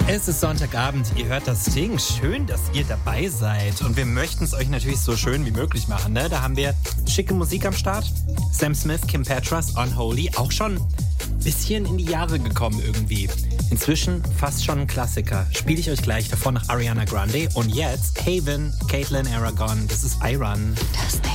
Es ist Sonntagabend, ihr hört das Ding. Schön, dass ihr dabei seid. Und wir möchten es euch natürlich so schön wie möglich machen, ne? Da haben wir schicke Musik am Start. Sam Smith, Kim Petras, Unholy. Auch schon ein bisschen in die Jahre gekommen irgendwie. Inzwischen fast schon ein Klassiker. Spiele ich euch gleich davor nach Ariana Grande. Und jetzt Haven, Caitlin Aragon. Das ist I Run.